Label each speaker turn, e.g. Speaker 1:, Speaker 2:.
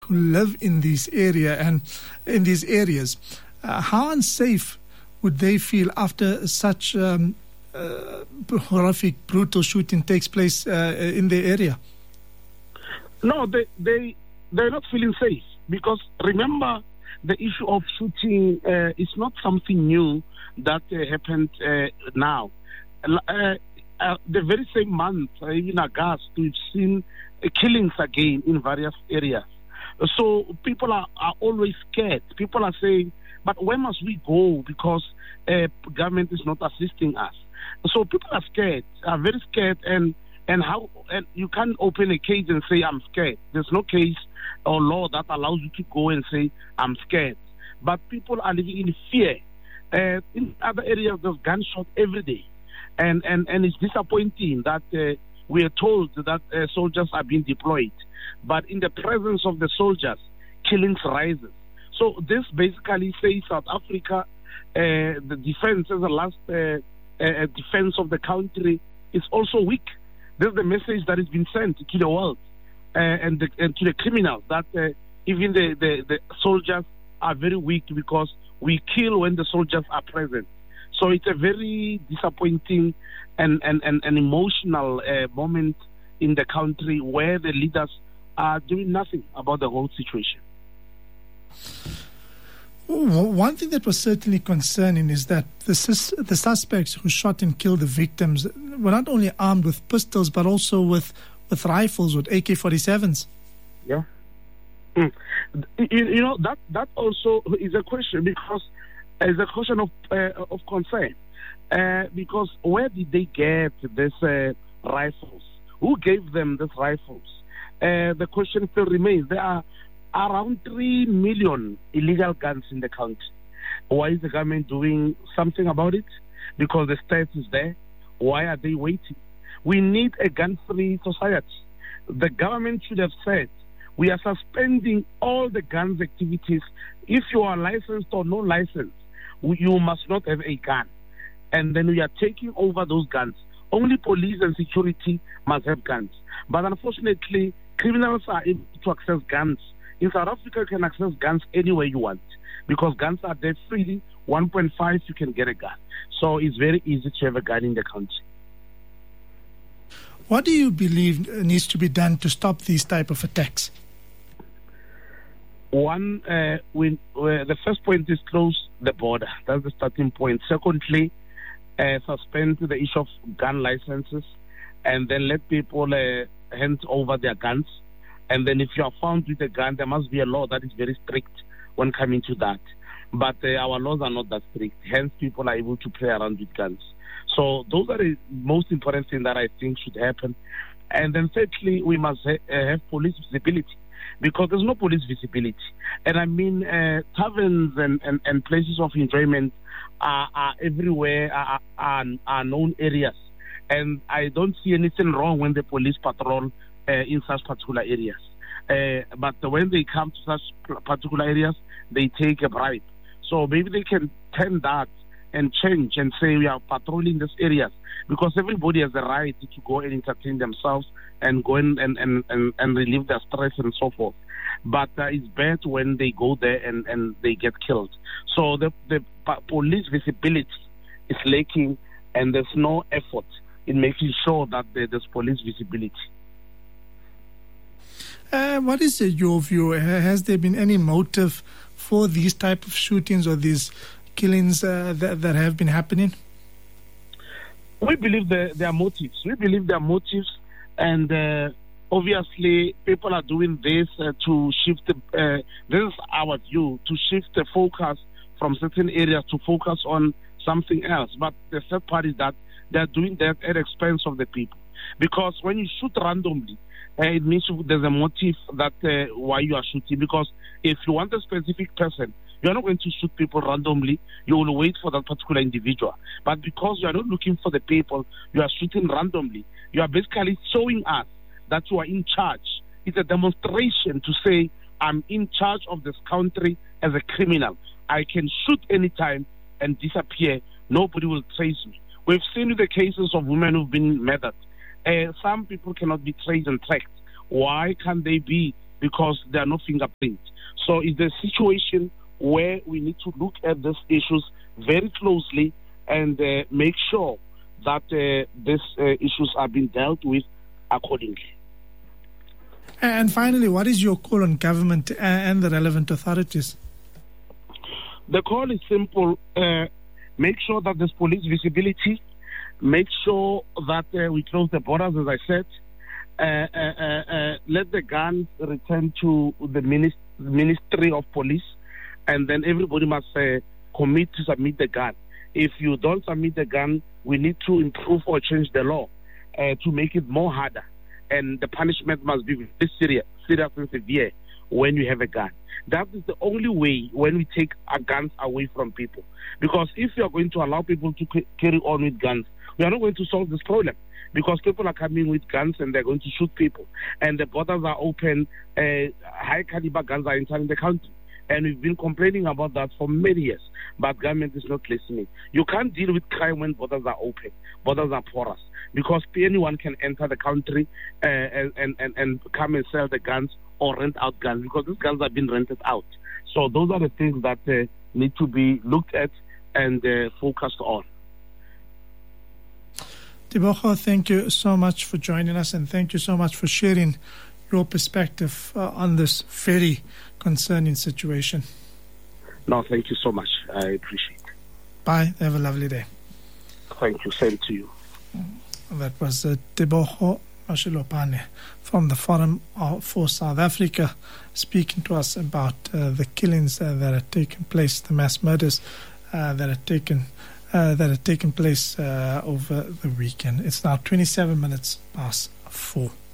Speaker 1: who live in this area and in these areas. How unsafe would they feel after such horrific, brutal shooting takes place in their area?
Speaker 2: No, they're not feeling safe, because remember, the issue of shooting is not something new that happened now. The very same month, in August, we've seen killings again in various areas. So people are always scared. People are saying, but where must we go, because government is not assisting us? So people are scared, are very scared, and you can't open a cage and say, I'm scared. There's no case or law that allows you to go and say, I'm scared. But people are living in fear. In other areas, there's gunshot every day. And it's disappointing that we are told that soldiers are being deployed. But in the presence of the soldiers, killings rises. So this basically says South Africa, the defense as the last defense of the country is also weak. This is the message that has been sent to the world and to the criminals, that even the soldiers are very weak because we kill when the soldiers are present. So it's a very disappointing and emotional moment in the country where the leaders are doing nothing about the whole situation.
Speaker 1: One thing that was certainly concerning is that the suspects who shot and killed the victims were not only armed with pistols but also with rifles, with AK-47s.
Speaker 2: Yeah. You know, that also is a question, because it's a question of concern. Because where did they get these rifles? Who gave them these rifles? The question still remains. There are around 3 million illegal guns in the country. Why is the government doing something about it? Because the state is there. Why are they waiting? We need a gun-free society. The government should have said, we are suspending all the guns activities. If you are licensed or no licensed, you must not have a gun. And then we are taking over those guns. Only police and security must have guns. But unfortunately, criminals are able to access guns. In South Africa, you can access guns anywhere you want, because guns are there freely. 1.5, you can get a gun. So it's very easy to have a gun in the country.
Speaker 1: What do you believe needs to be done to stop these type of attacks?
Speaker 2: One, the first point is close the border. That's the starting point. Secondly, suspend the issue of gun licenses, and then let people hand over their guns. And then if you are found with a gun, there must be a law that is very strict when coming to that. But our laws are not that strict. Hence, people are able to play around with guns. So those are the most important things that I think should happen. And then thirdly, we must have police visibility, because there's no police visibility. And I mean, taverns and places of enjoyment are everywhere, are known areas. And I don't see anything wrong when the police patrol in such particular areas. But when they come to such particular areas, they take a bribe. So maybe they can turn that and change and say we are patrolling these areas, because everybody has the right to go and entertain themselves and go and relieve their stress and so forth. But it's bad when they go there and they get killed. So the police visibility is lacking, and there's no effort in making sure that there's police visibility.
Speaker 1: What is your view? Has there been any motive for these type of shootings or these killings that have been happening?
Speaker 2: We believe there are motives. And obviously people are doing this to shift, this is our view, to shift the focus from certain areas to focus on something else. But the third part is that they're doing that at the expense of the people. Because when you shoot randomly, it means there's a motive that why you are shooting. Because if you want a specific person, you are not going to shoot people randomly. You will wait for that particular individual. But because you are not looking for the people, you are shooting randomly. You are basically showing us that you are in charge. It's a demonstration to say, I'm in charge of this country as a criminal. I can shoot anytime and disappear. Nobody will trace me. We've seen the cases of women who've been murdered. Some people cannot be traced and tracked. Why can't they be? because there are no fingerprints. So it's a situation where we need to look at these issues very closely and make sure that these issues are being dealt with accordingly.
Speaker 1: And finally, what is your call on government and the relevant authorities?
Speaker 2: The call is simple. Make sure that there's police visibility. Make sure that we close the borders, as I said. Let the guns return to the Ministry of Police, and then everybody must commit to submit the gun. If you don't submit the gun, we need to improve or change the law to make it more harder. And the punishment must be very serious and severe when you have a gun. That is the only way when we take our guns away from people. Because if you are going to allow people to carry on with guns, we are not going to solve this problem. Because people are coming with guns and they're going to shoot people. And the borders are open, high-caliber guns are entering the country. And we've been complaining about that for many years, but government is not listening. You can't deal with crime when borders are open, borders are porous, because anyone can enter the country and come and sell the guns or rent out guns, because these guns have been rented out. So those are the things that need to be looked at and focused on.
Speaker 1: Tebogo, thank you so much for joining us, and thank you so much for sharing your perspective on this very concerning situation.
Speaker 2: No, thank you so much. I appreciate it.
Speaker 1: Bye. Have a lovely day.
Speaker 2: Thank you. Same to you.
Speaker 1: That was Tebogo Mashilopane from the Forum for South Africa, speaking to us about the killings that had taken place, the mass murders that had taken place over the weekend. It's now 27 minutes past 4.